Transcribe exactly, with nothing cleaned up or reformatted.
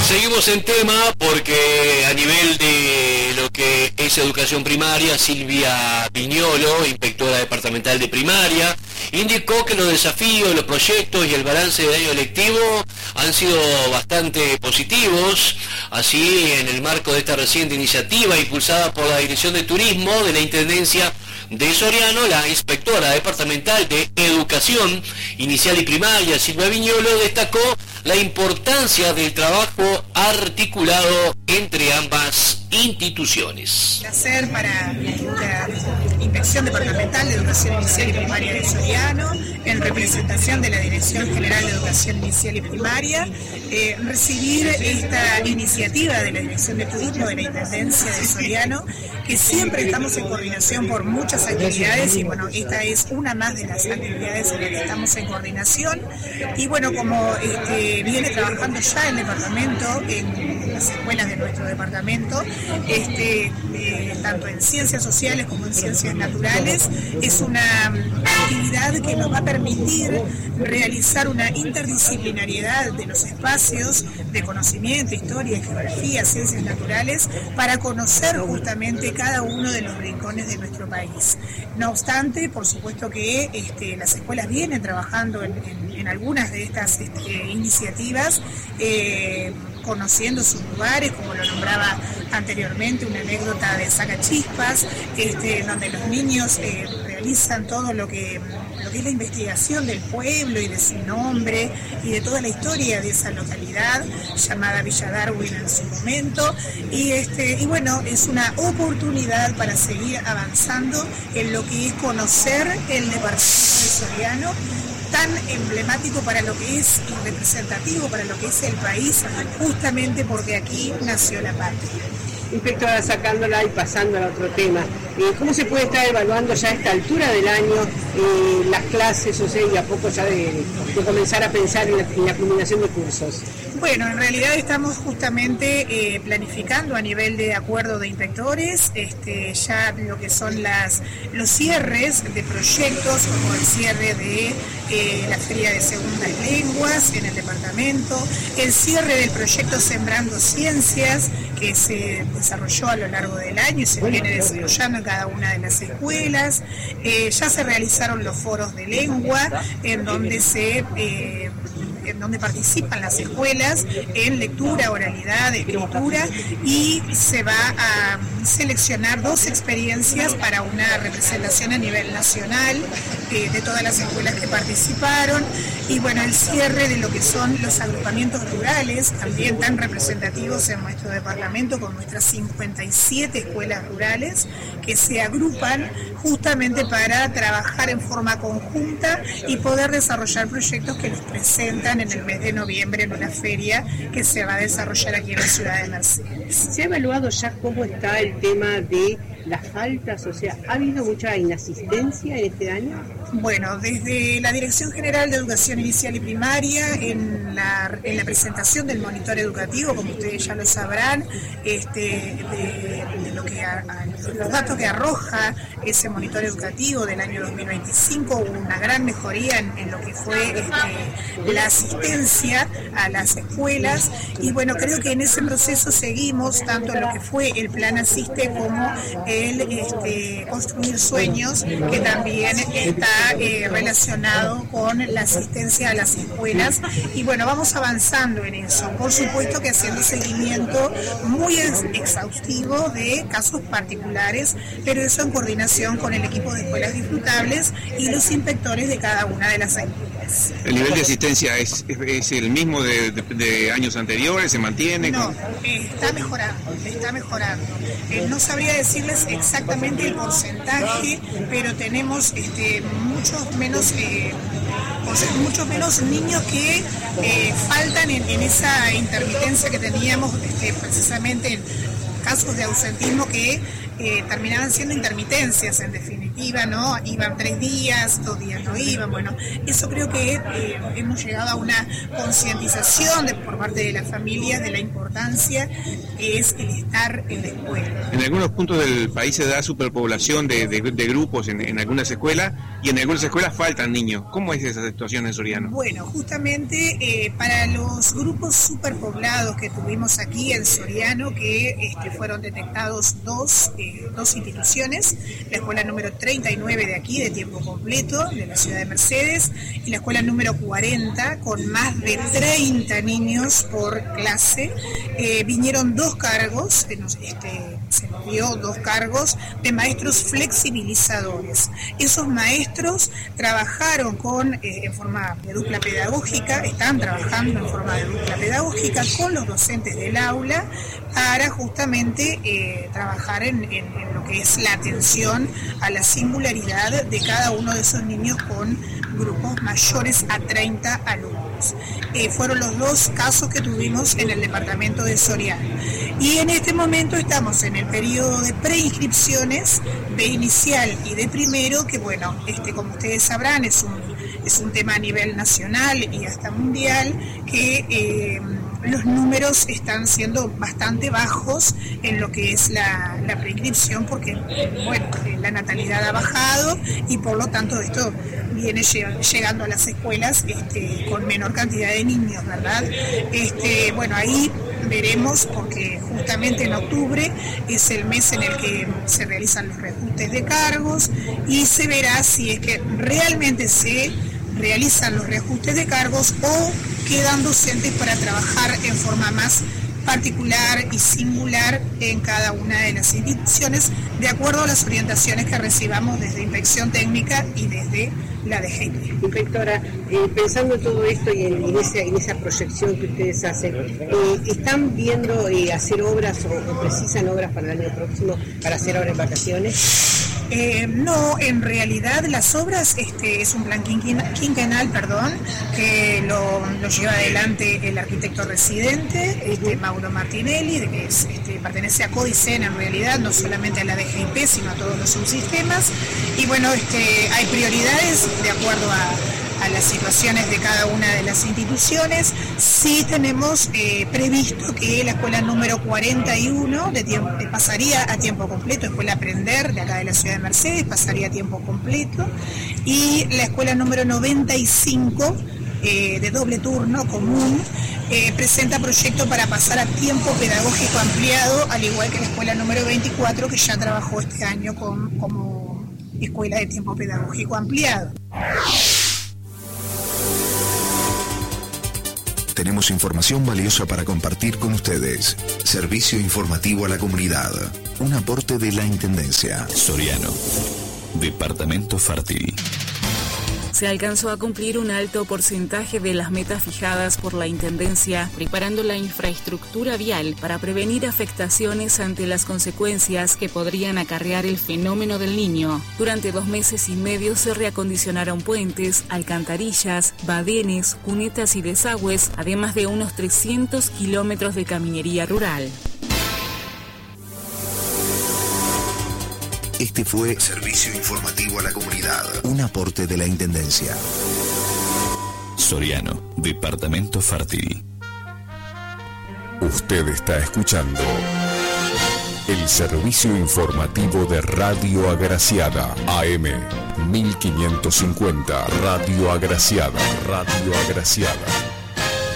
Seguimos en tema porque a nivel de lo que es educación primaria, Silvia Viñolo, inspectora departamental de primaria, indicó que los desafíos, los proyectos y el balance del año lectivo han sido bastante positivos. Así, en el marco de esta reciente iniciativa impulsada por la Dirección de Turismo de la Intendencia de Soriano, la inspectora departamental de Educación Inicial y Primaria, Silvia Viñolo, destacó la importancia del trabajo articulado entre ambas instituciones. Hacer para la Inspección Departamental de Educación Inicial y Primaria de Soriano, en representación de la Dirección General de Educación Inicial y Primaria, eh, recibir esta iniciativa de la Dirección de Turismo de la Intendencia de Soriano, que siempre estamos en coordinación por muchas actividades, y bueno, esta es una más de las actividades en las que estamos en coordinación. Y bueno, como este, viene trabajando ya el departamento, en las escuelas de nuestro departamento, este, eh, tanto en ciencias sociales como en ciencias naturales, es una actividad que nos va a permitir realizar una interdisciplinariedad de los espacios de conocimiento, historia, geografía, ciencias naturales, para conocer justamente cada uno de los rincones de nuestro país. No obstante, por supuesto que este, las escuelas vienen trabajando en, en, en algunas de estas este, iniciativas, eh, conociendo sus lugares, como lo nombraba anteriormente, una anécdota de Sacachispas, este, donde los niños eh, realizan todo lo que, lo que es la investigación del pueblo y de su nombre y de toda la historia de esa localidad llamada Villa Darwin en su momento, y, este, y bueno, es una oportunidad para seguir avanzando en lo que es conocer el departamento de Soriano, tan emblemático para lo que es y representativo para lo que es el país, justamente porque aquí nació la patria. Inspectora, sacándola y pasándola a otro tema, eh, ¿cómo se puede estar evaluando ya a esta altura del año eh, las clases, o sea, y a poco ya de, de comenzar a pensar en la, en la culminación de cursos? Bueno, en realidad estamos justamente eh, planificando a nivel de acuerdo de inspectores este, ya lo que son las los cierres de proyectos, como el cierre de eh, la Feria de Segundas Lenguas en el departamento, el cierre del proyecto Sembrando Ciencias, que se desarrolló a lo largo del año y se viene desarrollando en cada una de las escuelas. Eh, ya se realizaron los foros de lengua, en donde se... Eh, en donde participan las escuelas en lectura, oralidad, escritura, y se va a seleccionar dos experiencias para una representación a nivel nacional eh, de todas las escuelas que participaron. Y bueno, el cierre de lo que son los agrupamientos rurales, también tan representativos en nuestro departamento, con nuestras cincuenta y siete escuelas rurales que se agrupan justamente para trabajar en forma conjunta y poder desarrollar proyectos que nos presentan en el mes de noviembre en una feria que se va a desarrollar aquí en la ciudad de Mercedes. ¿Se ha evaluado ya cómo está el tema de las faltas? O sea, ¿ha habido mucha inasistencia en este año? Bueno, desde la Dirección General de Educación Inicial y Primaria, en la, en la presentación del monitor educativo, como ustedes ya lo sabrán, este, de, de lo que a, a, los datos que arroja ese monitor educativo del año dos mil veinticinco, hubo una gran mejoría en, en lo que fue este, la asistencia a las escuelas, y bueno, creo que en ese proceso seguimos tanto en lo que fue el plan Asiste como el este, Construir Sueños, que también está Eh, relacionado con la asistencia a las escuelas, y bueno, vamos avanzando en eso, por supuesto que haciendo seguimiento muy ex exhaustivo de casos particulares, pero eso en coordinación con el equipo de escuelas disfrutables y los inspectores de cada una de las escuelas. ¿El nivel de asistencia es, es el mismo de, de, de años anteriores? ¿Se mantiene? No, eh, está mejorando, está mejorando. Eh, no sabría decirles exactamente el porcentaje, pero tenemos este, muchos menos eh, o sea, muchos menos niños que eh, faltan en, en esa intermitencia que teníamos este, precisamente en casos de ausentismo que eh, terminaban siendo intermitencias en definitiva, ¿no? Iban tres días, dos días no iban. Bueno, eso creo que eh, hemos llegado a una concientización de, por parte de las familias de la importancia que es el estar en la escuela. En algunos puntos del país se da superpoblación de, de, de grupos en, en algunas escuelas, y en algunas escuelas faltan niños. ¿Cómo es esa situación en Soriano? Bueno, justamente eh, para los grupos superpoblados que tuvimos aquí en Soriano, que este, fueron detectados dos, eh, dos instituciones, la escuela número treinta y nueve de aquí, de tiempo completo, de la ciudad de Mercedes, y la escuela número cuarenta, con más de treinta niños por clase. Eh, vinieron dos cargos, eh, nos, este, se nos dio dos cargos de maestros flexibilizadores. Esos maestros trabajaron con, eh, en forma de dupla pedagógica, están trabajando en forma de dupla pedagógica con los docentes del aula para justamente eh, trabajar en, en, en lo que es la atención a la singularidad de cada uno de esos niños con grupos mayores a treinta alumnos. Eh, fueron los dos casos que tuvimos en el departamento de Soriano. Y en este momento estamos en el periodo de preinscripciones de inicial y de primero, que bueno, este, como ustedes sabrán, es un, es un tema a nivel nacional y hasta mundial, que eh, los números están siendo bastante bajos en lo que es la, la preinscripción, porque bueno, la natalidad ha bajado y por lo tanto esto viene llegando a las escuelas este, con menor cantidad de niños, ¿verdad? Este, bueno, ahí veremos, porque justamente en octubre es el mes en el que se realizan los reajustes de cargos y se verá si es que realmente se realizan los reajustes de cargos o quedan docentes para trabajar en forma más particular y singular en cada una de las instituciones, de acuerdo a las orientaciones que recibamos desde Inspección Técnica y desde la D G I P. Inspectora, eh, pensando en todo esto y en, en, esa, en esa proyección que ustedes hacen, eh, ¿están viendo eh, hacer obras o, o precisan obras para el año próximo para hacer ahora en vacaciones? Eh, no, en realidad las obras, este es un plan quinquenal, perdón, que lo, lo lleva adelante el arquitecto residente, este, Mauro Martinelli, de que es, este, pertenece a Codicen en realidad, no solamente a la D G I P, sino a todos los subsistemas. Y bueno, este, hay prioridades de acuerdo a, a las situaciones de cada una de las instituciones. Sí tenemos eh, previsto que la escuela número cuarenta y uno de tiempo, eh, pasaría a tiempo completo, escuela Aprender de acá de la ciudad de Mercedes, pasaría a tiempo completo, y la escuela número noventa y cinco eh, de doble turno común eh, presenta proyecto para pasar a tiempo pedagógico ampliado, al igual que la escuela número veinticuatro, que ya trabajó este año con, como escuela de tiempo pedagógico ampliado. Tenemos información valiosa para compartir con ustedes. Servicio informativo a la comunidad. Un aporte de la Intendencia. Soriano. Departamento fértil. Se alcanzó a cumplir un alto porcentaje de las metas fijadas por la Intendencia, preparando la infraestructura vial para prevenir afectaciones ante las consecuencias que podrían acarrear el fenómeno del Niño. Durante dos meses y medio se reacondicionaron puentes, alcantarillas, badenes, cunetas y desagües, además de unos trescientos kilómetros de caminería rural. Este fue Servicio Informativo a la Comunidad, un aporte de la Intendencia. Soriano, Departamento Fértil. Usted está escuchando el servicio informativo de Radio Agraciada, A M mil quinientos cincuenta, Radio Agraciada, Radio Agraciada.